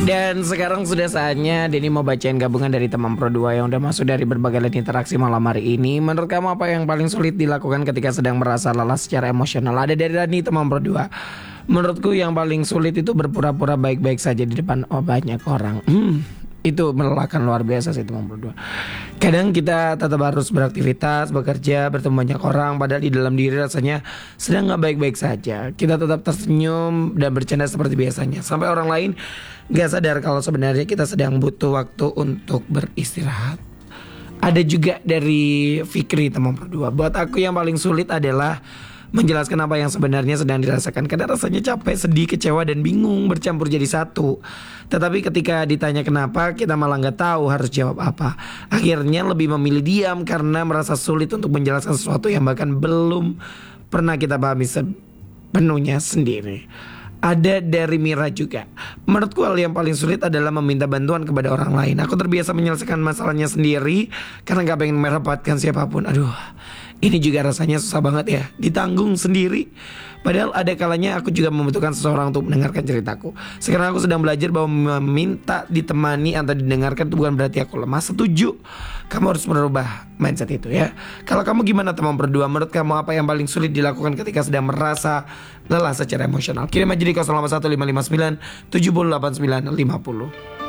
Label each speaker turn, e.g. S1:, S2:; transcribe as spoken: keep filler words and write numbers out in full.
S1: Dan sekarang sudah saatnya Denny mau bacain gabungan dari teman Pro dua yang udah masuk dari berbagai lini interaksi malam hari ini. Menurut kamu apa yang paling sulit dilakukan ketika sedang merasa lelah secara emosional? Ada dari Rani teman Pro dua. Menurutku yang paling sulit itu berpura-pura baik-baik saja di depan oh, banyak orang. Hmm, itu melelahkan luar biasa sih teman Pro dua. Kadang kita tetap harus beraktivitas, bekerja, bertemu banyak orang, padahal di dalam diri rasanya sedang gak baik-baik saja. Kita tetap tersenyum dan bercanda seperti biasanya, sampai orang lain gak sadar kalau sebenarnya kita sedang butuh waktu untuk beristirahat. Ada juga dari Fikri teman Pro dua. Buat aku yang paling sulit adalah menjelaskan apa yang sebenarnya sedang dirasakan. Karena rasanya capek, sedih, kecewa, dan bingung bercampur jadi satu. Tetapi ketika ditanya kenapa, kita malah gak tahu harus jawab apa. Akhirnya lebih memilih diam karena merasa sulit untuk menjelaskan sesuatu yang bahkan belum pernah kita pahami sepenuhnya sendiri. Ada dari Mira juga. Menurutku hal yang paling sulit adalah meminta bantuan kepada orang lain. Aku terbiasa menyelesaikan masalahnya sendiri karena gak pengen merepotkan siapapun. Aduh, ini juga rasanya susah banget ya, ditanggung sendiri. Padahal ada kalanya aku juga membutuhkan seseorang untuk mendengarkan ceritaku. Sekarang aku sedang belajar bahwa meminta ditemani atau didengarkan itu bukan berarti aku lemah. Setuju, kamu harus merubah mindset itu ya. Kalau kamu gimana teman berdua? Menurut kamu apa yang paling sulit dilakukan ketika sedang merasa lelah secara emosional? Kirim aja di nol delapan satu lima lima sembilan tujuh delapan sembilan lima nol.